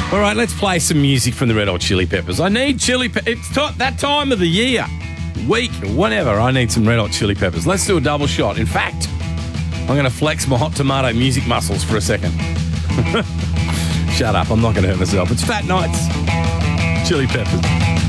All right, let's play some music from the Red Hot Chili Peppers. I need it's that time of the year, week, whatever. I need some Red Hot Chili Peppers. Let's do a double shot. In fact, I'm going to flex my hot tomato music muscles for a second. Shut up. I'm not going to hurt myself. It's Fat Nights. Chili Peppers.